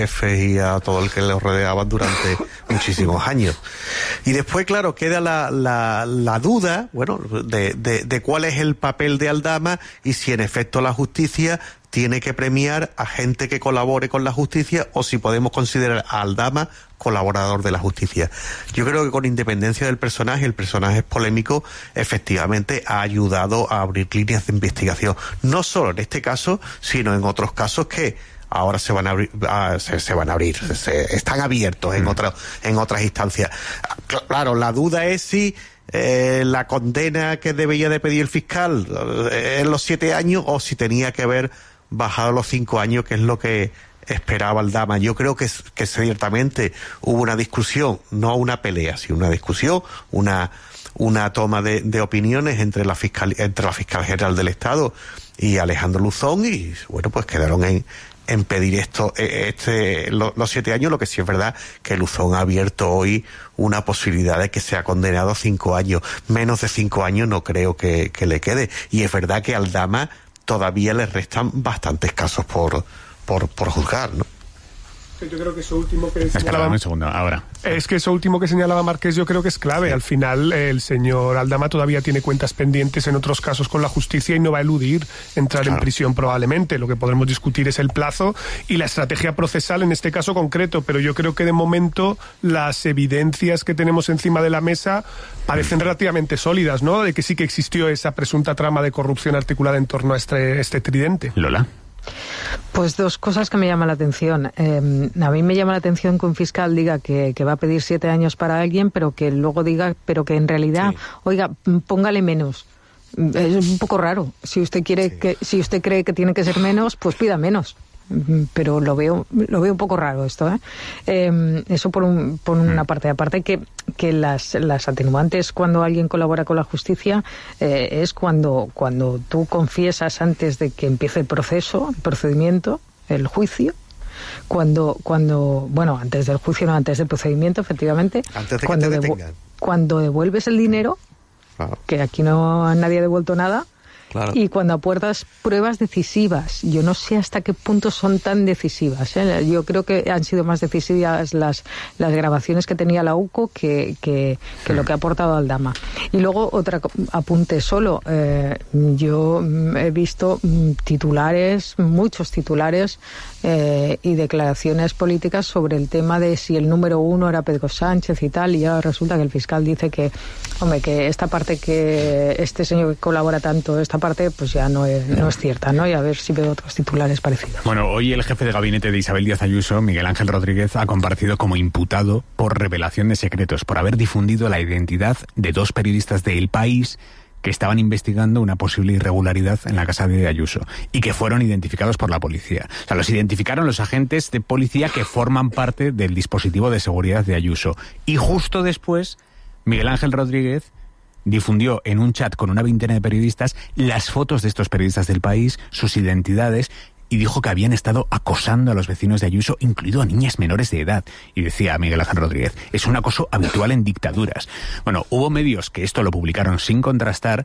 jefes y a todo el que los rodeaban durante muchísimos años. Y después, claro, queda la duda, bueno, de cuál es el papel de Aldama y si en efecto la justicia tiene que premiar a gente que colabore con la justicia o si podemos considerar a Aldama colaborador de la justicia. Yo creo que con independencia del personaje, el personaje es polémico, efectivamente ha ayudado a abrir líneas de investigación, no solo en este caso, sino en otros casos que ahora se van a abrir, están abiertos en otras instancias. Claro, la duda es si la condena que debía de pedir el fiscal en los 7 años o si tenía que haber bajado los 5 años, que es lo que esperaba Aldama. Yo creo que ciertamente hubo una discusión, no una pelea, sino una discusión, una toma de opiniones entre la fiscal general del Estado y Alejandro Luzón, y bueno, pues quedaron en pedir los 7 años. Lo que sí es verdad que Luzón ha abierto hoy una posibilidad de que sea condenado a 5 años. Menos de 5 años no creo que le quede. Y es verdad que a Aldama todavía le restan bastantes casos por juzgar, ¿no? Yo creo que eso último que señalaba... un segundo, ahora. Es que eso último que señalaba Márquez yo creo que es clave. Sí. Al final el señor Aldama todavía tiene cuentas pendientes en otros casos con la justicia y no va a eludir entrar en prisión probablemente. Lo que podremos discutir es el plazo y la estrategia procesal en este caso concreto, pero yo creo que de momento las evidencias que tenemos encima de la mesa parecen relativamente sólidas, ¿no? De que sí que existió esa presunta trama de corrupción articulada en torno a este tridente. Lola. Pues 2 cosas que me llaman la atención. A mí me llama la atención que un fiscal diga que va a pedir 7 años para alguien, pero que luego diga, pero que en realidad, oiga, póngale menos. Es un poco raro. Si usted si usted cree que tiene que ser menos, pues pida menos. Pero lo veo un poco raro esto, ¿eh? Eso por una parte. Aparte que las atenuantes cuando alguien colabora con la justicia es cuando tú confiesas antes de que empiece el procedimiento, el juicio. Antes del juicio, no, antes del procedimiento, efectivamente. Antes de que te detengan. Cuando devuelves el dinero, que aquí no nadie ha devuelto nada. Claro. Y cuando aportas pruebas decisivas, yo no sé hasta qué punto son tan decisivas, ¿eh? Yo creo que han sido más decisivas las grabaciones que tenía la UCO que lo que ha aportado Aldama. Y luego otro apunte solo. Yo he visto muchos titulares y declaraciones políticas sobre el tema de si el número 1 era Pedro Sánchez y tal, y ahora resulta que el fiscal dice que esta parte que este señor que colabora tanto, esta parte pues ya no es cierta, ¿no? Y a ver si veo otros titulares parecidos. Bueno, hoy el jefe de gabinete de Isabel Díaz Ayuso, Miguel Ángel Rodríguez, ha comparecido como imputado por revelación de secretos, por haber difundido la identidad de 2 periodistas de El País que estaban investigando una posible irregularidad en la casa de Ayuso y que fueron identificados por la policía. O sea, los identificaron los agentes de policía que forman parte del dispositivo de seguridad de Ayuso. Y justo después, Miguel Ángel Rodríguez difundió en un chat con una veintena de periodistas las fotos de estos periodistas del País, sus identidades, y dijo que habían estado acosando a los vecinos de Ayuso, incluido a niñas menores de edad. Y decía Miguel Ángel Rodríguez, es un acoso habitual en dictaduras. Bueno, hubo medios que esto lo publicaron sin contrastar,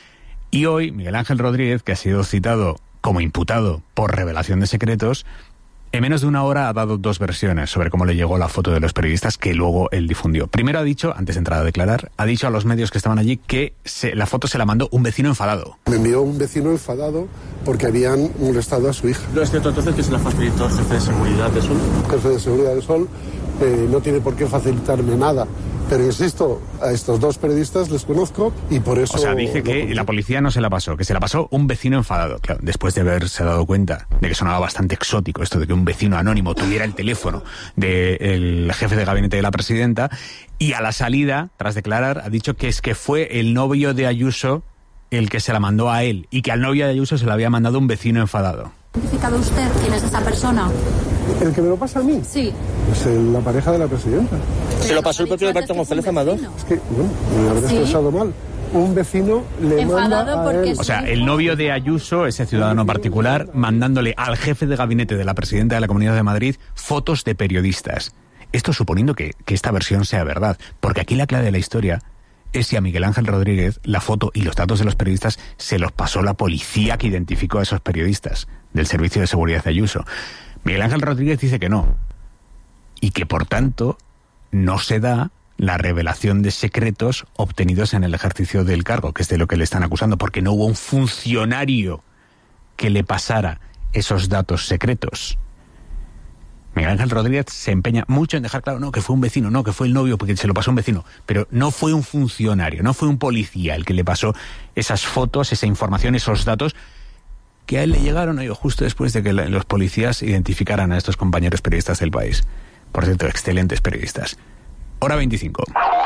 y hoy Miguel Ángel Rodríguez, que ha sido citado como imputado por revelación de secretos, en menos de 1 hora ha dado 2 versiones sobre cómo le llegó la foto de los periodistas que luego él difundió. Primero ha dicho, antes de entrar a declarar, ha dicho a los medios que estaban allí que la foto se la mandó un vecino enfadado. Me envió un vecino enfadado porque habían molestado a su hija. ¿No es cierto entonces que se la facilitó el jefe de seguridad de Sol? El jefe de seguridad de Sol no tiene por qué facilitarme nada. Pero insisto, a estos 2 periodistas les conozco y por eso... O sea, dice que la policía no se la pasó, que se la pasó un vecino enfadado. Claro, después de haberse dado cuenta de que sonaba bastante exótico esto de que un vecino anónimo tuviera el teléfono del jefe de gabinete de la presidenta, y a la salida, tras declarar, ha dicho que es que fue el novio de Ayuso el que se la mandó a él y que al novio de Ayuso se la había mandado un vecino enfadado. ¿Ha identificado usted quién es esa persona? ¿El que me lo pasa a mí? Sí. Es la pareja de la presidenta. ¿Se lo pasó el propio Alberto González Amador? Es que, bueno, me habré expresado mal. Un vecino le manda a él... O sea, el novio de Ayuso, ese ciudadano particular, mandándole al jefe de gabinete de la presidenta de la Comunidad de Madrid fotos de periodistas. Esto suponiendo que esta versión sea verdad, porque aquí la clave de la historia es si a Miguel Ángel Rodríguez la foto y los datos de los periodistas se los pasó la policía que identificó a esos periodistas del Servicio de Seguridad de Ayuso. Miguel Ángel Rodríguez dice que no. Y que, por tanto, no se da la revelación de secretos obtenidos en el ejercicio del cargo, que es de lo que le están acusando, porque no hubo un funcionario que le pasara esos datos secretos. Miguel Ángel Rodríguez se empeña mucho en dejar claro, no, que fue un vecino, no, que fue el novio, porque se lo pasó un vecino, pero no fue un funcionario, no fue un policía el que le pasó esas fotos, esa información, esos datos, que a él le llegaron justo después de que los policías identificaran a estos compañeros periodistas del país. Por cierto, excelentes periodistas. Hora 25.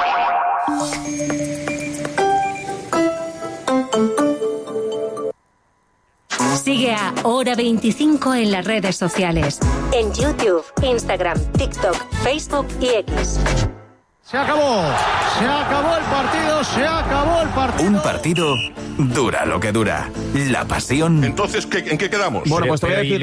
Sigue a Hora 25 en las redes sociales. En YouTube, Instagram, TikTok, Facebook y X. Se acabó el partido, se acabó el partido. Un partido dura lo que dura. La pasión. Entonces, ¿en qué quedamos? Bueno, pues te voy a decir,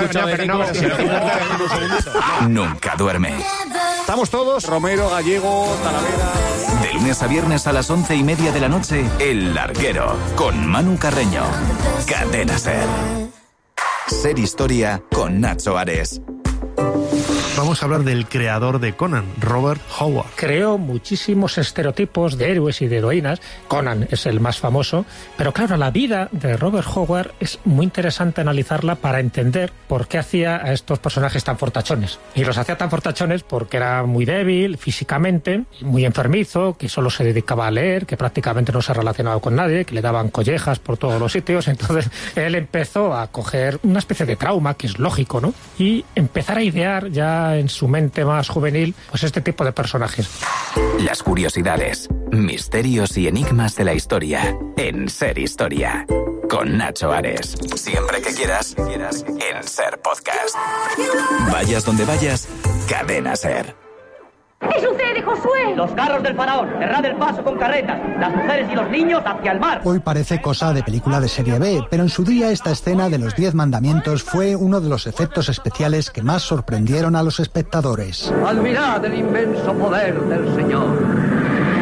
nunca duerme. Estamos todos, Romero, Gallego, Talavera. De lunes a viernes a las 11:30 de la noche, El Larguero, con Manu Carreño. Cadena SER. Ser Historia con Nacho Ares. Vamos a hablar del creador de Conan, Robert Howard. Creó muchísimos estereotipos de héroes y de heroínas. Conan es el más famoso. Pero claro, la vida de Robert Howard es muy interesante analizarla para entender por qué hacía a estos personajes tan fortachones. Y los hacía tan fortachones porque era muy débil físicamente, muy enfermizo, que solo se dedicaba a leer, que prácticamente no se relacionaba con nadie, que le daban collejas por todos los sitios. Entonces él empezó a coger una especie de trauma, que es lógico, ¿no? Y empezar a idear ya en su mente más juvenil, pues este tipo de personajes. Las curiosidades, misterios y enigmas de la historia en Ser Historia. Con Nacho Ares. Siempre que quieras, en Ser Podcast. Vayas donde vayas, Cadena SER. ¿Qué sucede, Josué? Los carros del faraón, cerrad el paso con carretas, las mujeres y los niños hacia el mar. Hoy parece cosa de película de serie B, pero en su día esta escena de los 10 mandamientos fue uno de los efectos especiales que más sorprendieron a los espectadores. Admirad el inmenso poder del Señor.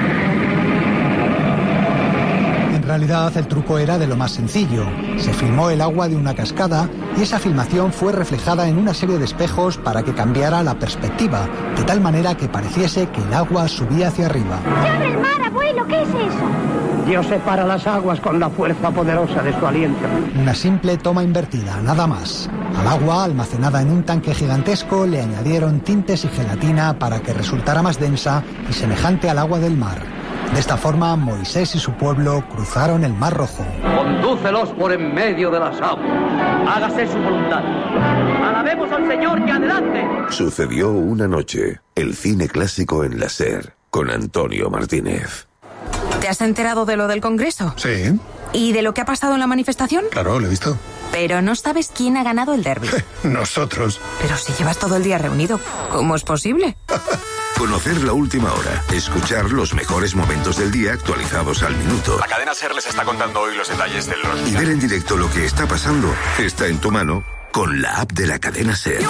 En realidad el truco era de lo más sencillo. Se filmó el agua de una cascada y esa filmación fue reflejada en una serie de espejos para que cambiara la perspectiva, de tal manera que pareciese que el agua subía hacia arriba. ¡Se abre el mar, abuelo! ¿Qué es eso? Dios separa las aguas con la fuerza poderosa de su aliento. Una simple toma invertida, nada más. Al agua, almacenada en un tanque gigantesco, le añadieron tintes y gelatina para que resultara más densa y semejante al agua del mar. De esta forma, Moisés y su pueblo cruzaron el Mar Rojo. Condúcelos por en medio de las aguas. Hágase su voluntad. Alabemos al Señor, que adelante. Sucedió una noche. El cine clásico en la SER, con Antonio Martínez. ¿Te has enterado de lo del Congreso? Sí. ¿Y de lo que ha pasado en la manifestación? Claro, lo he visto. Pero no sabes quién ha ganado el derbi. Nosotros. Pero si llevas todo el día reunido, ¿cómo es posible? Conocer la última hora, escuchar los mejores momentos del día actualizados al minuto. La cadena SER les está contando hoy los detalles de los... Y ver en directo lo que está pasando está en tu mano con la app de la cadena SER.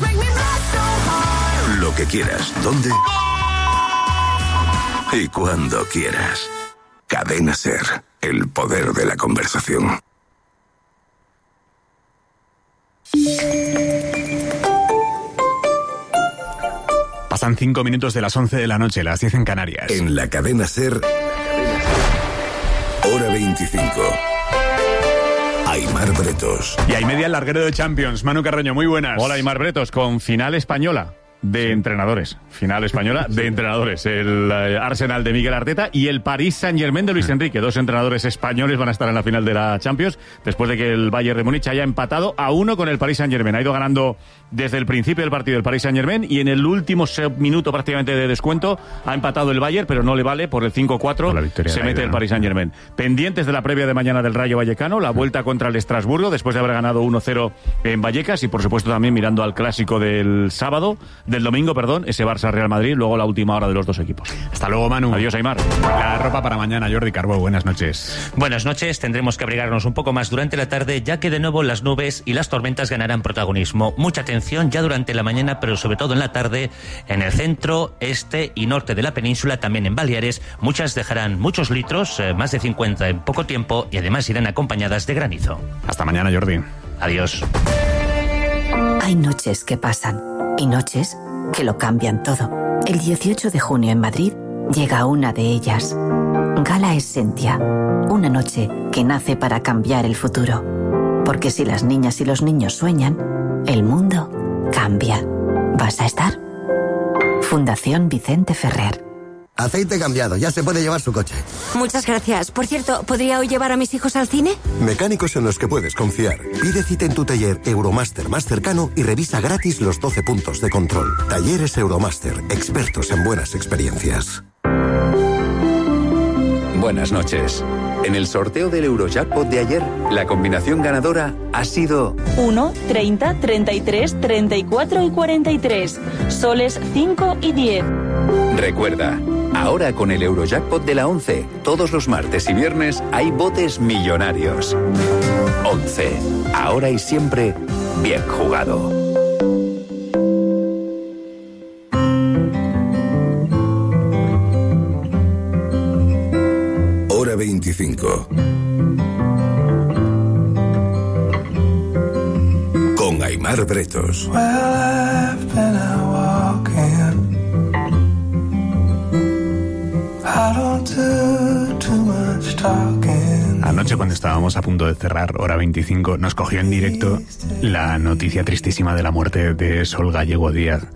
Lo que quieras, ¿dónde? Y cuando quieras. Cadena SER, el poder de la conversación. Pasan 5 minutos de las 11 de la noche, las 10 en Canarias. En la cadena SER, hora 25. Aimar Bretos. Y hay media el larguero de Champions. Manu Carreño, muy buenas. Hola, Aimar Bretos, con final española de entrenadores. Final española de entrenadores. El Arsenal de Miguel Arteta y el Paris Saint-Germain de Luis Enrique. Dos entrenadores españoles van a estar en la final de la Champions después de que el Bayern de Múnich haya empatado a 1 con el Paris Saint-Germain. Ha ido ganando desde el principio del partido el Paris Saint-Germain y en el último minuto prácticamente de descuento ha empatado el Bayern, pero no le vale por el 5-4. Se mete el Paris Saint-Germain. Pendientes de la previa de mañana del Rayo Vallecano, la vuelta contra el Estrasburgo después de haber ganado 1-0 en Vallecas y por supuesto también mirando al clásico del domingo, ese Barça-Real Madrid, luego la última hora de los dos equipos. Hasta luego, Manu. Adiós, Aimar. La ropa para mañana, Jordi Carbó, buenas noches. Buenas noches, tendremos que abrigarnos un poco más durante la tarde, ya que de nuevo las nubes y las tormentas ganarán protagonismo. Mucha atención ya durante la mañana, pero sobre todo en la tarde, en el centro, este y norte de la península, también en Baleares, muchas dejarán muchos litros, más de 50 en poco tiempo, y además irán acompañadas de granizo. Hasta mañana, Jordi. Adiós. Hay noches que pasan y noches que lo cambian todo. El 18 de junio en Madrid llega una de ellas. Gala Essentia, una noche que nace para cambiar el futuro. Porque si las niñas y los niños sueñan, el mundo cambia. ¿Vas a estar? Fundación Vicente Ferrer. Aceite cambiado, ya se puede llevar su coche. Muchas gracias. Por cierto, ¿podría hoy llevar a mis hijos al cine? Mecánicos en los que puedes confiar. Pide cita en tu taller Euromaster más cercano y revisa gratis los 12 puntos de control. Talleres Euromaster, expertos en buenas experiencias. Buenas noches. En el sorteo del Eurojackpot de ayer, la combinación ganadora ha sido 1, 30, 33, 34 y 43. Soles 5 y 10. Recuerda, ahora con el Eurojackpot de la 11, todos los martes y viernes hay botes millonarios. 11. Ahora y siempre, bien jugado. Hora 25. Con Aimar Bretos. Anoche, cuando estábamos a punto de cerrar Hora 25, nos cogió en directo la noticia tristísima de la muerte de Sol Gallego Díaz.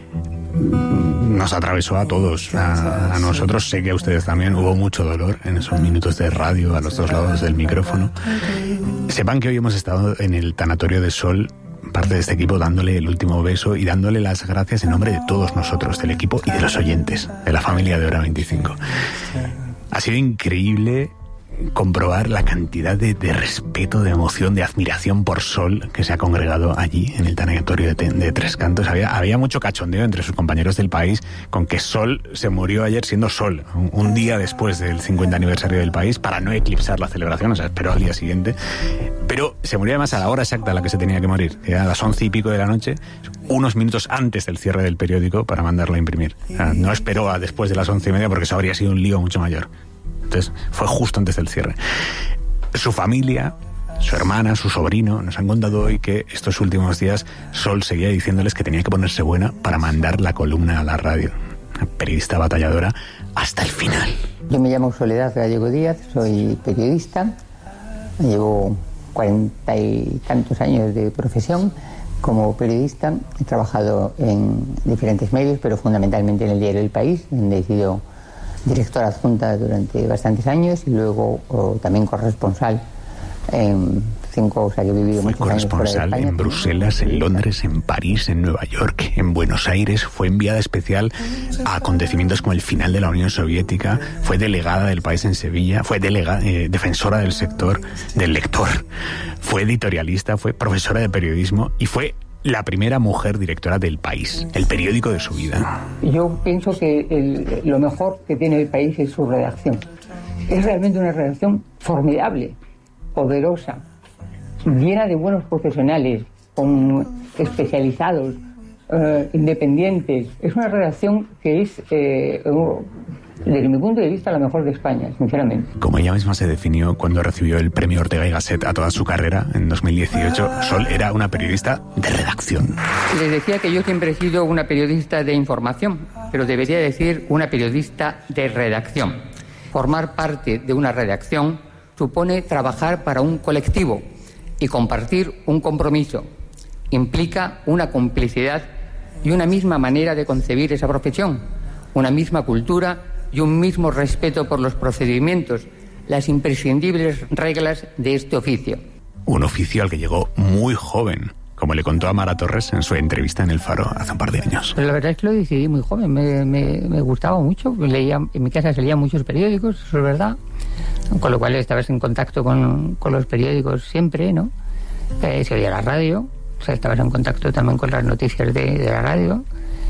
Nos atravesó a todos, a nosotros, sé que a ustedes también. Hubo mucho dolor en esos minutos de radio a los dos lados del micrófono. Sepan que hoy hemos estado en el tanatorio de Sol, parte de este equipo, dándole el último beso y dándole las gracias en nombre de todos nosotros, del equipo y de los oyentes, de la familia de Hora 25. Ha sido increíble comprobar la cantidad de respeto, de emoción, de admiración por Sol que se ha congregado allí en el tanatorio de Tres Cantos. Había mucho cachondeo entre sus compañeros del país con que Sol se murió ayer siendo Sol, un día después del 50 aniversario del país, para no eclipsar la celebración, o sea, esperó al día siguiente. Pero se murió además a la hora exacta a la que se tenía que morir, que era a las 11 y pico de la noche, unos minutos antes del cierre del periódico para mandarlo a imprimir. O sea, no esperó a después de las 11:30 porque eso habría sido un lío mucho mayor. Entonces fue justo antes del cierre. Su familia, su hermana, su sobrino nos han contado hoy que estos últimos días Sol seguía diciéndoles que tenía que ponerse buena para mandar la columna a la radio. Una periodista batalladora hasta el final. Yo me llamo Soledad Gallego Díaz, soy periodista, llevo 40 y tantos años de profesión como periodista. He trabajado en diferentes medios, pero fundamentalmente en el diario El País, donde he sido directora adjunta durante bastantes años y luego también corresponsal en 5, o sea, yo he vivido muchos años fuera de España. Fue corresponsal en Bruselas, en Londres, en París, en Nueva York, en Buenos Aires. Fue enviada especial a acontecimientos como el final de la Unión Soviética. Fue delegada del País en Sevilla. Fue defensora del sector, del lector. Fue editorialista, fue profesora de periodismo y fue la primera mujer directora del País, el periódico de su vida. Yo pienso que lo mejor que tiene El País es su redacción. Es realmente una redacción formidable, poderosa, llena de buenos profesionales, especializados, independientes. Es una redacción que es, desde mi punto de vista, la mejor de España, sinceramente. Como ella misma se definió cuando recibió el premio Ortega y Gasset a toda su carrera en 2018, Sol era una periodista de redacción. Les decía que yo siempre he sido una periodista de información, pero debería decir una periodista de redacción. Formar parte de una redacción supone trabajar para un colectivo y compartir un compromiso. Implica una complicidad y una misma manera de concebir esa profesión, una misma cultura y un mismo respeto por los procedimientos, las imprescindibles reglas de este oficio. Un oficio al que llegó muy joven, como le contó a Mara Torres en su entrevista en El Faro hace un par de años. Pero la verdad es que lo decidí muy joven, me gustaba mucho, leía, en mi casa se leían muchos periódicos, eso es verdad, con lo cual estabas en contacto con los periódicos siempre, ¿no? Se oía la radio, o sea, estabas en contacto también con las noticias de la radio,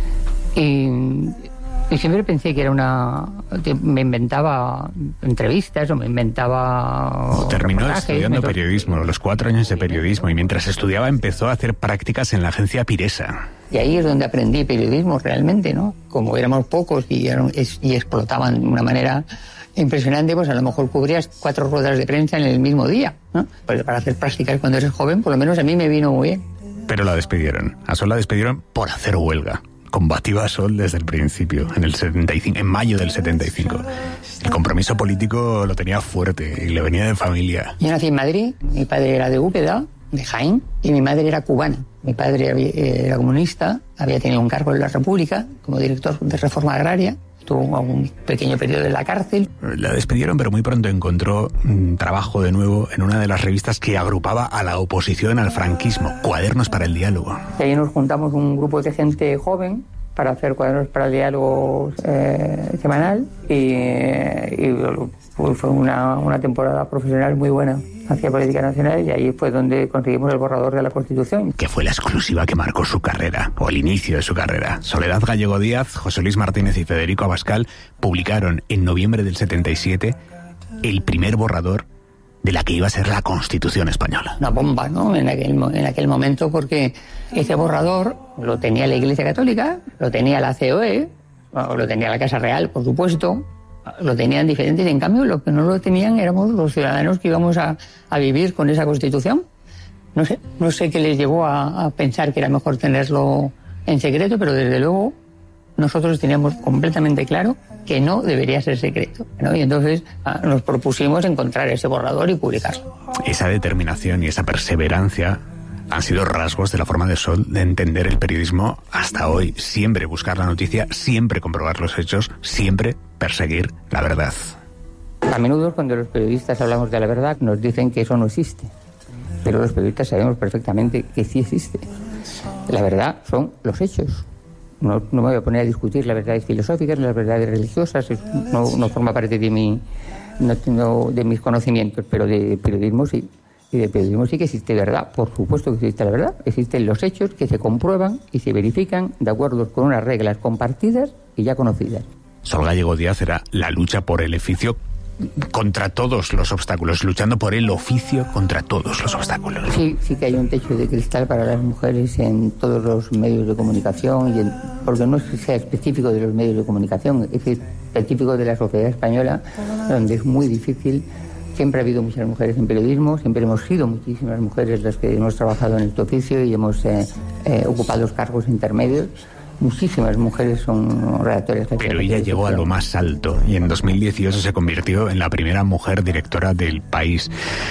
y siempre pensé que me inventaba entrevistas o me inventaba... Terminó estudiando periodismo, los 4 años de periodismo, y mientras estudiaba empezó a hacer prácticas en la agencia Piresa. Y ahí es donde aprendí periodismo realmente, ¿no? Como éramos pocos y explotaban de una manera impresionante, pues a lo mejor cubrías 4 ruedas de prensa en el mismo día, ¿no? Pues para hacer prácticas cuando eres joven, por lo menos a mí me vino muy bien. Pero la despidieron. A Sol la despidieron por hacer huelga. Combativa a Sol desde el principio, en mayo del 75. El compromiso político lo tenía fuerte y le venía de familia. Yo nací en Madrid, mi padre era de Úbeda, de Jaén, y mi madre era cubana. Mi padre era comunista, había tenido un cargo en la República como director de Reforma Agraria. Tuvo un pequeño periodo en la cárcel. La despidieron, pero muy pronto encontró trabajo de nuevo en una de las revistas que agrupaba a la oposición al franquismo, Cuadernos para el Diálogo. Y ahí nos juntamos un grupo de gente joven para hacer Cuadernos para el Diálogo semanal y fue una temporada profesional muy buena hacia política nacional, y ahí fue donde conseguimos el borrador de la Constitución. Que fue la exclusiva que marcó su carrera, o el inicio de su carrera. Soledad Gallego Díaz, José Luis Martínez y Federico Abascal publicaron en noviembre del 77 el primer borrador de la que iba a ser la Constitución española. Una bomba, ¿no?, en aquel momento, porque ese borrador lo tenía la Iglesia Católica, lo tenía la COE, lo tenía la Casa Real, por supuesto, lo tenían diferentes, y en cambio lo que no lo tenían éramos los ciudadanos que íbamos a vivir con esa Constitución. No sé qué les llevó a pensar que era mejor tenerlo en secreto, pero desde luego nosotros teníamos completamente claro que no debería ser secreto, ¿no? Y entonces nos propusimos encontrar ese borrador y publicarlo. Esa determinación y esa perseverancia han sido rasgos de la forma de Sol de entender el periodismo hasta hoy. Siempre buscar la noticia, siempre comprobar los hechos, siempre perseguir la verdad. A menudo cuando los periodistas hablamos de la verdad nos dicen que eso no existe, pero los periodistas sabemos perfectamente que sí existe. La verdad son los hechos. No me voy a poner a discutir las verdades filosóficas, las verdades religiosas, no forma parte de mis conocimientos, pero de periodismo sí. Y de periodismo sí que existe verdad, por supuesto que existe la verdad. Existen los hechos que se comprueban y se verifican de acuerdo con unas reglas compartidas y ya conocidas. Sol Gallego Díaz era la lucha por el oficio contra todos los obstáculos, luchando por el oficio contra todos los obstáculos. Sí que hay un techo de cristal para las mujeres en todos los medios de comunicación, porque no es que sea específico de los medios de comunicación, es específico de la sociedad española, donde es muy difícil. Siempre ha habido muchas mujeres en periodismo, siempre hemos sido muchísimas mujeres las que hemos trabajado en este oficio y hemos ocupado cargos intermedios. Muchísimas mujeres son redactoras. Pero ella llegó a lo más alto y en 2018 se convirtió en la primera mujer directora del país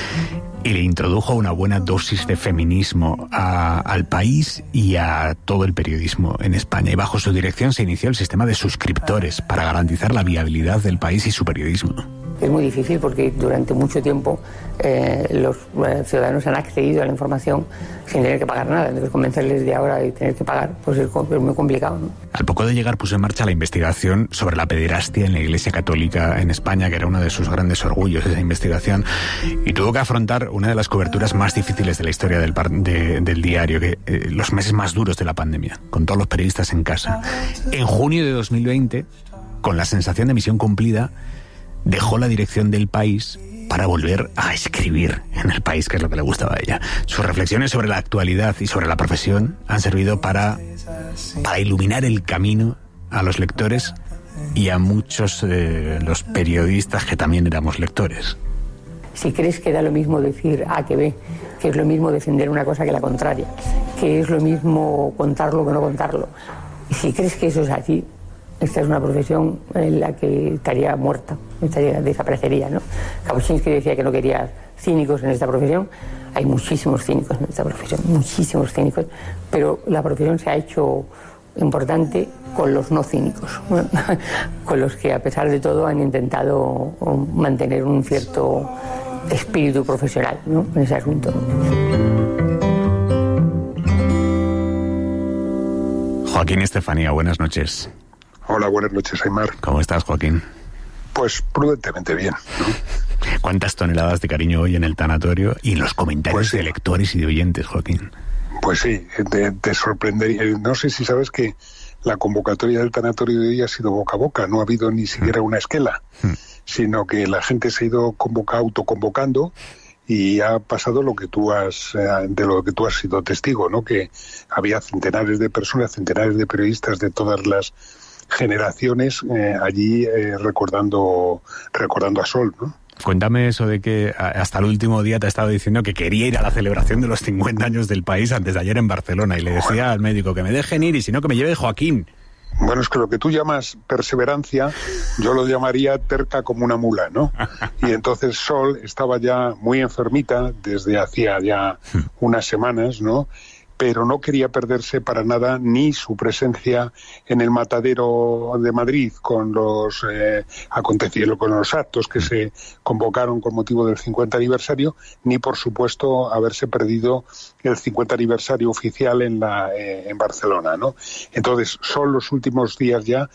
y le introdujo una buena dosis de feminismo al país y a todo el periodismo en España. Y bajo su dirección se inició el sistema de suscriptores para garantizar la viabilidad del país y su periodismo. Es muy difícil porque durante mucho tiempo los ciudadanos han accedido a la información sin tener que pagar nada. Entonces convencerles de ahora de tener que pagar pues es muy complicado, ¿no? Al poco de llegar puso en marcha la investigación sobre la pederastia en la Iglesia Católica en España, que era uno de sus grandes orgullos, esa investigación, y tuvo que afrontar una de las coberturas más difíciles de la historia del diario, los meses más duros de la pandemia, con todos los periodistas en casa. En junio de 2020, con la sensación de misión cumplida, dejó la dirección del país para volver a escribir en el país, que es lo que le gustaba a ella. Sus reflexiones sobre la actualidad y sobre la profesión han servido para iluminar el camino a los lectores y a muchos de los periodistas que también éramos lectores. Si crees que da lo mismo decir A que B, que es lo mismo defender una cosa que la contraria, que es lo mismo contarlo que no contarlo, y si crees que eso es así, esta es una profesión en la que estaría muerta, desaparecería, ¿no? Kapuscinski decía que no quería cínicos en esta profesión. Hay muchísimos cínicos en esta profesión, muchísimos cínicos, pero la profesión se ha hecho importante con los no cínicos, ¿no? Con los que a pesar de todo han intentado mantener un cierto espíritu profesional, ¿no?, en ese asunto. Joaquín Estefanía, buenas noches. Hola, buenas noches, Aymar. ¿Cómo estás, Joaquín? Pues prudentemente bien, ¿no? ¿Cuántas toneladas de cariño hoy en el tanatorio y en los comentarios de lectores y de oyentes, Joaquín? Pues sí, te sorprendería. No sé si sabes que la convocatoria del tanatorio de hoy ha sido boca a boca, no ha habido ni siquiera una esquela, sino que la gente se ha ido autoconvocando y ha pasado lo que de lo que tú has sido testigo, ¿no? Que había centenares de personas, centenares de periodistas de todas las generaciones allí recordando a Sol, ¿no? Cuéntame eso de que hasta el último día te ha estado diciendo que quería ir a la celebración de los 50 años del país antes de ayer en Barcelona y le decía al médico que me dejen ir y si no que me lleve Joaquín. Bueno, es que lo que tú llamas perseverancia, yo lo llamaría terca como una mula, ¿no? Y entonces Sol estaba ya muy enfermita desde hacía ya unas semanas, ¿no? Pero no quería perderse para nada ni su presencia en el Matadero de Madrid con los con los actos que se convocaron con motivo del 50 aniversario, ni por supuesto haberse perdido el 50 aniversario oficial en Barcelona, ¿no? Entonces, Sol los últimos días ya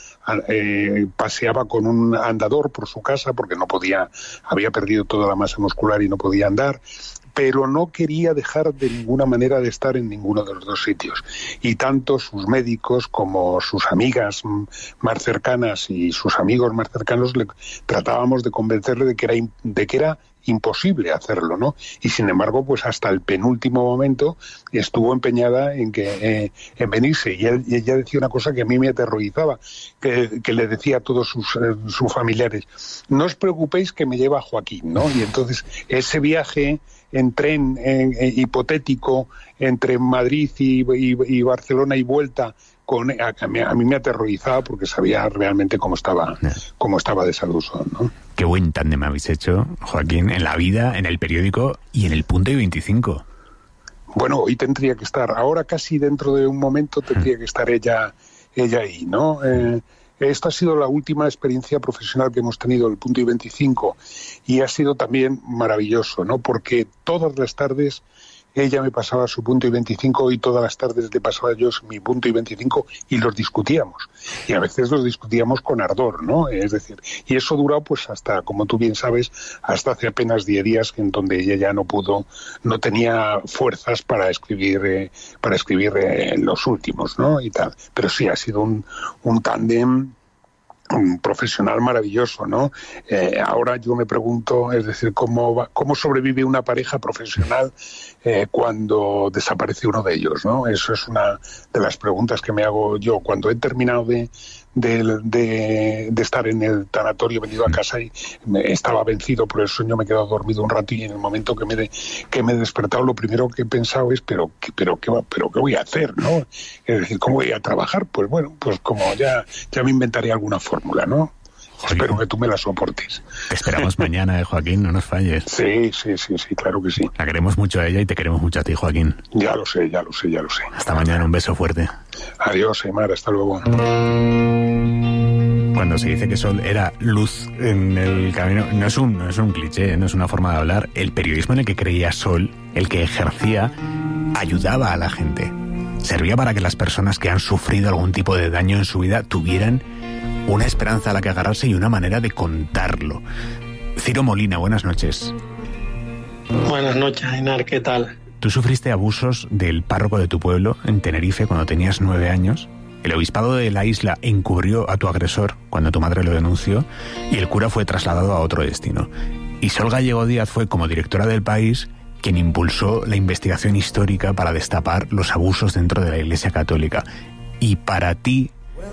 paseaba con un andador por su casa porque no podía, había perdido toda la masa muscular y no podía andar, pero no quería dejar de ninguna manera de estar en ninguno de los dos sitios. Y tanto sus médicos como sus amigas más cercanas y sus amigos más cercanos le tratábamos de convencerle de que era imposible hacerlo, ¿no? Y sin embargo, pues hasta el penúltimo momento estuvo empeñada en en venirse. Y ella decía una cosa que a mí me aterrorizaba, que le decía a todos sus familiares: no os preocupéis que me lleva Joaquín, ¿no? Y entonces ese viaje en tren hipotético entre Madrid y Barcelona y vuelta, a mí me aterrorizaba porque sabía realmente cómo estaba de salud, ¿no? Qué buen tándem habéis hecho, Joaquín, en La Vida, en El Periódico y en El Punto y 25. Bueno, hoy tendría que estar, ahora casi dentro de un momento tendría que estar ella ahí, ¿no? Esta ha sido la última experiencia profesional que hemos tenido, El Punto y 25, y ha sido también maravilloso, ¿no? Porque todas las tardes ella me pasaba su Punto y 25 y todas las tardes le pasaba yo mi Punto y 25 y los discutíamos. Y a veces los discutíamos con ardor, ¿no? Es decir, y eso duró pues hasta, como tú bien sabes, hasta hace apenas 10 días en donde ella ya no tenía fuerzas para escribir los últimos, ¿no? Y tal. Pero sí, ha sido un tándem profesional maravilloso, ¿no? Ahora yo me pregunto, es decir, cómo sobrevive una pareja profesional cuando desaparece uno de ellos, ¿no? Eso es una de las preguntas que me hago yo cuando he terminado de estar en el tanatorio, he venido a casa y estaba vencido por el sueño, me he quedado dormido un rato y en el momento que me he despertado lo primero que he pensado es pero qué voy a hacer, ¿no? Es decir, ¿cómo voy a trabajar? Pues bueno, pues como ya me inventaré alguna fórmula, ¿no? Joaquín, espero que tú me la soportes. Te esperamos mañana, Joaquín, no nos falles. Sí, claro que sí. La queremos mucho a ella y te queremos mucho a ti, Joaquín. Ya lo sé. Hasta mañana, un beso fuerte. Adiós, Aymar, hasta luego. Cuando se dice que Sol era luz en el camino, no es un cliché, no es una forma de hablar. El periodismo en el que creía Sol, el que ejercía, ayudaba a la gente. Servía para que las personas que han sufrido algún tipo de daño en su vida tuvieran una esperanza a la que agarrarse y una manera de contarlo. Ciro Molina, buenas noches. Buenas noches, Ainar, ¿qué tal? Tú sufriste abusos del párroco de tu pueblo, en Tenerife, cuando tenías 9 años. El obispado de la isla encubrió a tu agresor cuando tu madre lo denunció y el cura fue trasladado a otro destino. Y Sol Gallego Díaz fue, como directora del País, quien impulsó la investigación histórica para destapar los abusos dentro de la Iglesia Católica. Y para ti,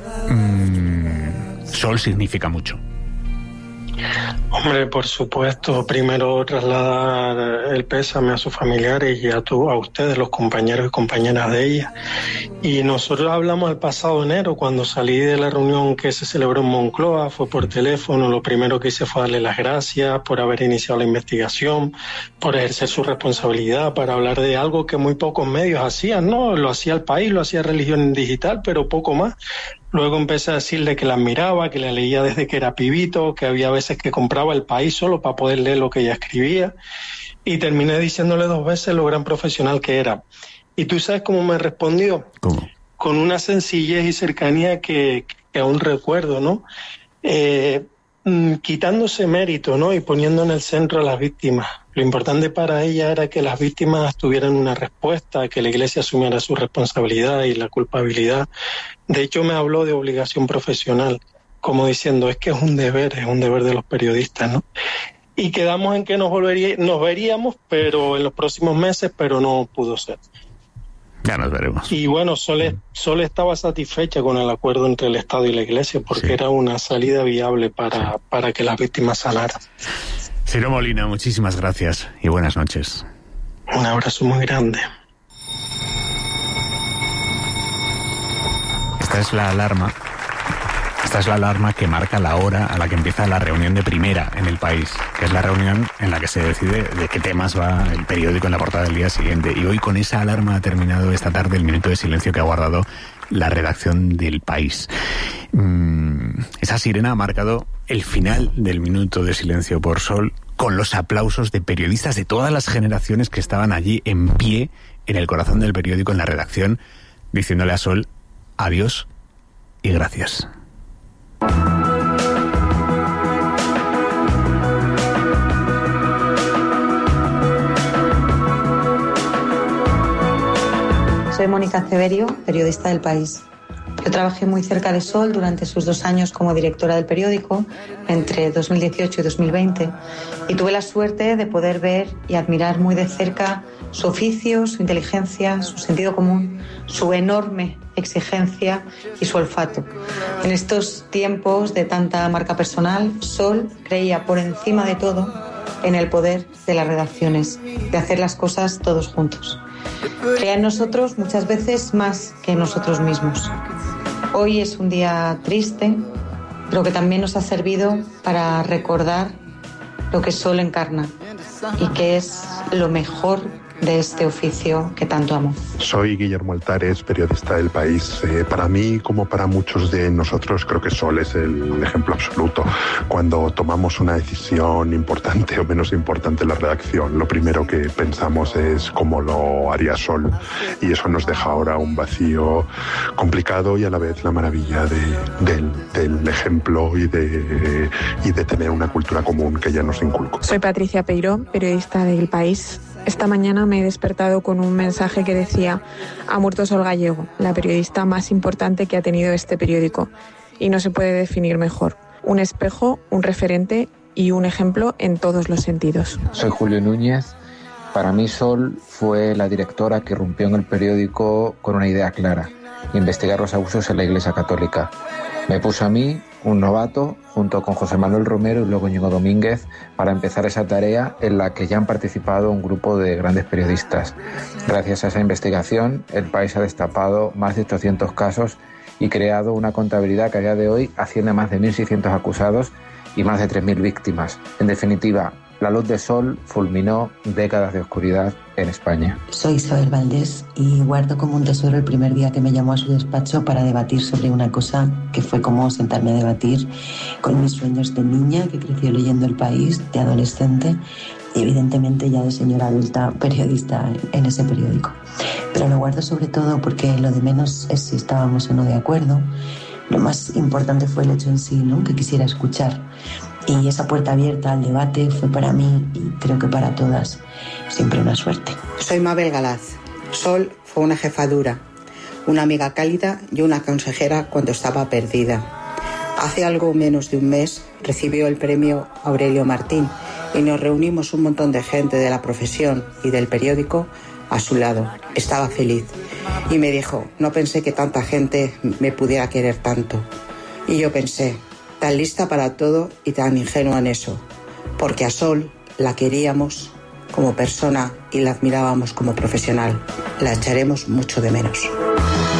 Sol significa mucho. Hombre, por supuesto, primero trasladar el pésame a sus familiares y a ustedes, los compañeros y compañeras de ella. Y nosotros hablamos el pasado enero, cuando salí de la reunión que se celebró en Moncloa, fue por teléfono, lo primero que hice fue darle las gracias por haber iniciado la investigación, por ejercer su responsabilidad, para hablar de algo que muy pocos medios hacían, ¿no? Lo hacía el País, lo hacía Religión Digital, pero poco más. Luego empecé a decirle que la admiraba, que la leía desde que era pibito, que había veces que compraba El País solo para poder leer lo que ella escribía. Y terminé diciéndole 2 veces lo gran profesional que era. ¿Y tú sabes cómo me respondió? ¿Cómo? Con una sencillez y cercanía que aún recuerdo, ¿no? Quitándose mérito, ¿no? Y poniendo en el centro a las víctimas. Lo importante para ella era que las víctimas tuvieran una respuesta, que la Iglesia asumiera su responsabilidad y la culpabilidad. De hecho, me habló de obligación profesional, como diciendo, es que es un deber de los periodistas, ¿no? Y quedamos en que nos veríamos, pero en los próximos meses, pero no pudo ser. Ya nos veremos. Y bueno, Sol estaba satisfecha con el acuerdo entre el Estado y la Iglesia, porque era una salida viable para que las víctimas sanaran. Ciro Molina, muchísimas gracias y buenas noches. Un abrazo muy grande. Esta es la alarma que marca la hora a la que empieza la reunión de primera en El País, que es la reunión en la que se decide de qué temas va el periódico en la portada del día siguiente. Y hoy con esa alarma ha terminado esta tarde el minuto de silencio que ha guardado la redacción del País. Esa sirena ha marcado el final del minuto de silencio por Sol, con los aplausos de periodistas de todas las generaciones que estaban allí en pie en el corazón del periódico, en la redacción, diciéndole a Sol adiós y gracias. Soy Mónica Ceberio, periodista del País. Yo trabajé muy cerca de Sol durante sus 2 años como directora del periódico, entre 2018 y 2020, y tuve la suerte de poder ver y admirar muy de cerca su oficio, su inteligencia, su sentido común, su enorme exigencia y su olfato. En estos tiempos de tanta marca personal, Sol creía por encima de todo en el poder de las redacciones, de hacer las cosas todos juntos. Creía en nosotros muchas veces más que en nosotros mismos. Hoy es un día triste, pero que también nos ha servido para recordar lo que Sol encarna y que es lo mejor de este oficio que tanto amo. Soy Guillermo Altares, periodista del País. Para mí, como para muchos de nosotros, creo que Sol es el ejemplo absoluto. Cuando tomamos una decisión importante o menos importante en la redacción, lo primero que pensamos es cómo lo haría Sol. Y eso nos deja ahora un vacío complicado y a la vez la maravilla del ejemplo y de tener una cultura común que ya nos inculcó. Soy Patricia Peiró, periodista del País. Esta mañana me he despertado con un mensaje que decía: ha muerto Sol Gallego, la periodista más importante que ha tenido este periódico. Y no se puede definir mejor. Un espejo, un referente y un ejemplo en todos los sentidos. Soy Julio Núñez. Para mí Sol fue la directora que rompió en el periódico con una idea clara: investigar los abusos en la Iglesia Católica. Me puso a mí, un novato, junto con José Manuel Romero y luego Íñigo Domínguez, para empezar esa tarea en la que ya han participado un grupo de grandes periodistas. Gracias a esa investigación, el País ha destapado más de 800 casos y creado una contabilidad que a día de hoy asciende a más de 1.600 acusados y más de 3.000 víctimas. En definitiva, la luz de Sol fulminó décadas de oscuridad en España. Soy Isabel Valdés y guardo como un tesoro el primer día que me llamó a su despacho para debatir sobre una cosa que fue como sentarme a debatir con mis sueños de niña que creció leyendo El País, de adolescente y evidentemente ya de señora adulta periodista en ese periódico. Pero lo guardo sobre todo porque lo de menos es si estábamos o no de acuerdo. Lo más importante fue el hecho en sí, ¿no?, que quisiera escuchar. Y esa puerta abierta al debate fue para mí, y creo que para todas, siempre una suerte. Soy Mabel Galaz. Sol fue una jefa dura, una amiga cálida y una consejera cuando estaba perdida. Hace algo menos de un mes recibió el premio Aurelio Martín y nos reunimos un montón de gente de la profesión y del periódico a su lado. Estaba feliz y me dijo: no pensé que tanta gente me pudiera querer tanto. Y yo pensé: tan lista para todo y tan ingenua en eso, porque a Sol la queríamos como persona y la admirábamos como profesional. La echaremos mucho de menos.